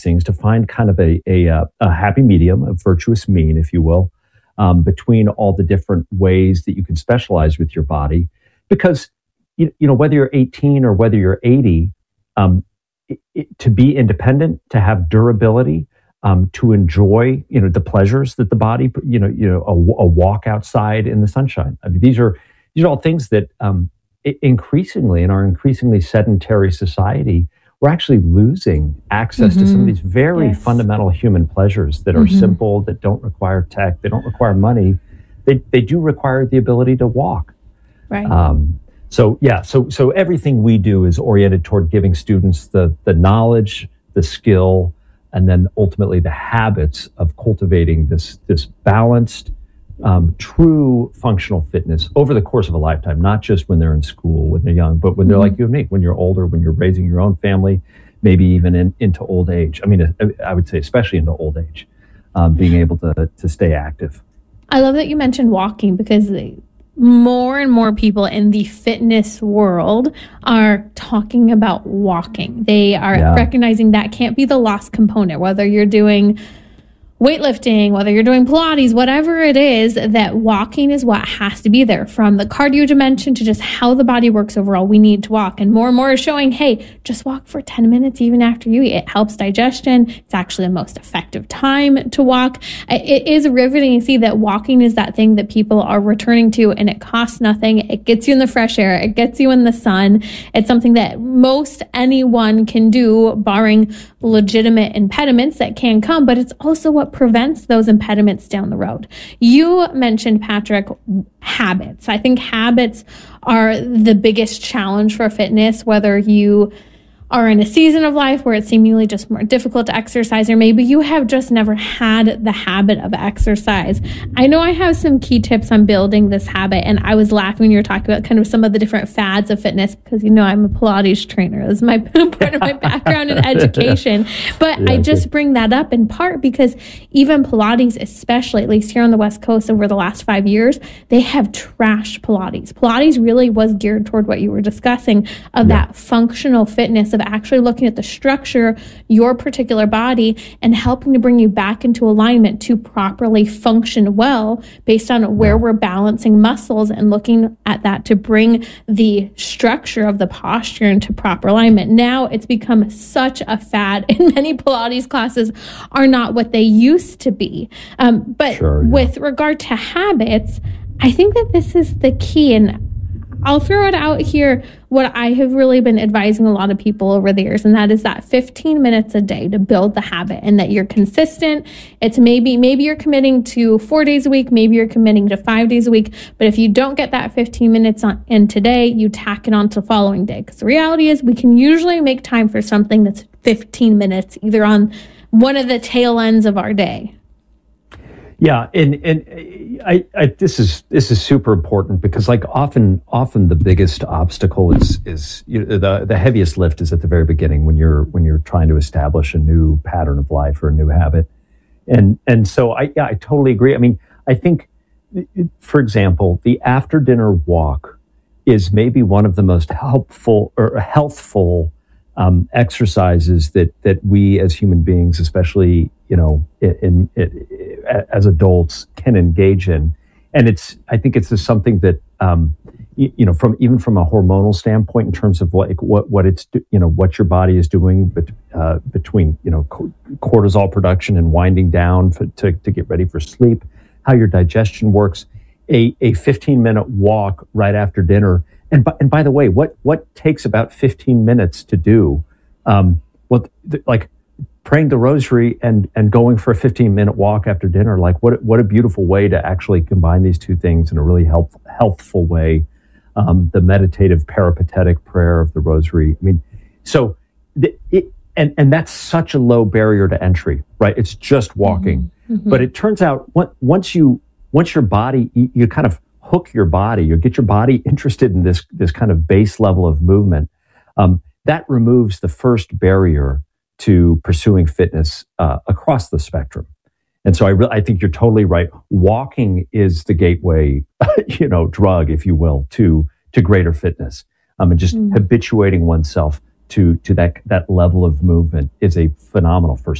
things to find kind of a happy medium, a virtuous mean, if you will, between all the different ways that you can specialize with your body. Because, whether you're 18 or whether you're 80, to be independent, to have durability, to enjoy, the pleasures that the body, a walk outside in the sunshine. I mean, these are all things that increasingly, in our increasingly sedentary society, we're actually losing access to some of these very fundamental human pleasures that are simple, that don't require tech, they don't require money. They do require the ability to walk. Right. So everything we do is oriented toward giving students the knowledge, the skill, and then ultimately the habits of cultivating this balanced, true functional fitness over the course of a lifetime, not just when they're in school, when they're young, but when they're like you and me, when you're older, when you're raising your own family, maybe even into old age. I mean, I would say especially into old age, being able to stay active. I love that you mentioned walking, because more and more people in the fitness world are talking about walking. They are recognizing that can't be the lost component, whether you're doing weightlifting, whether you're doing Pilates, whatever it is, that walking is what has to be there. From the cardio dimension to just how the body works overall, we need to walk. And more is showing, hey, just walk for 10 minutes even after you eat. It helps digestion. It's actually the most effective time to walk. It is riveting to see that walking is that thing that people are returning to, and it costs nothing. It gets you in the fresh air. It gets you in the sun. It's something that most anyone can do, barring legitimate impediments that can come, but it's also what prevents those impediments down the road. You mentioned, Patrick, habits. I think habits are the biggest challenge for fitness, whether you are in a season of life where it's seemingly just more difficult to exercise, or maybe you have just never had the habit of exercise. I know I have some key tips on building this habit, and I was laughing when you were talking about kind of some of the different fads of fitness, because I'm a Pilates trainer. That's my part of my background in education. But I just bring that up in part because even Pilates, especially, at least here on the West Coast over the last 5 years, they have trashed Pilates. Pilates really was geared toward what you were discussing of that functional fitness, of actually looking at the structure, your particular body, and helping to bring you back into alignment to properly function well based on where we're balancing muscles, and looking at that to bring the structure of the posture into proper alignment. Now it's become such a fad, and many Pilates classes are not what they used to be. With regard to habits, I think that this is the key, and I'll throw it out here, what I have really been advising a lot of people over the years, and that is that 15 minutes a day to build the habit, and that you're consistent. It's maybe you're committing to 4 days a week, maybe you're committing to 5 days a week, but if you don't get that 15 minutes in today, you tack it on to the following day. Because the reality is we can usually make time for something that's 15 minutes, either on one of the tail ends of our day. Yeah, and this is super important, because often the biggest obstacle is the heaviest lift is at the very beginning, when you're trying to establish a new pattern of life or a new habit, and so I totally agree. I mean, I think, for example, the after dinner walk is maybe one of the most helpful or healthful exercises that we as human beings, especially as adults, can engage in. And I think it's just something that from a hormonal standpoint, in terms of what it's what your body is doing between cortisol production and winding down to get ready for sleep, how your digestion works. A 15-minute walk right after dinner. And by the way, what takes about 15 minutes to do? Like praying the rosary and going for a 15-minute walk after dinner. Like what a beautiful way to actually combine these two things in a really healthful way. The meditative peripatetic prayer of the rosary. I mean, so and that's such a low barrier to entry, right? It's just walking. Mm-hmm. But it turns out once your body, you kind of hook your body, you get your body interested in this kind of base level of movement, that removes the first barrier to pursuing fitness across the spectrum. And so I think you're totally right. Walking is the gateway, drug, if you will, to greater fitness, and just habituating oneself to that level of movement is a phenomenal first